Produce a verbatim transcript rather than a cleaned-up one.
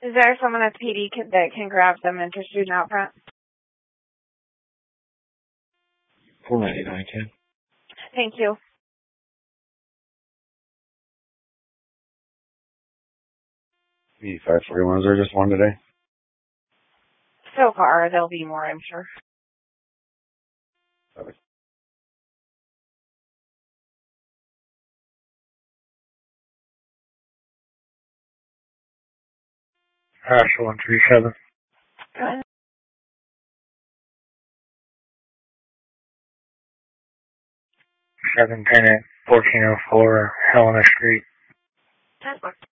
Is there someone at the P D can, that can grab them and just student out front? four ninety-nine, Ken. Thank you. B five forty-one, is there just one today? So far, there'll be more, I'm sure. Okay. Hash one three seven. Go ahead. seven ten at fourteen oh four Helena Street. Ten.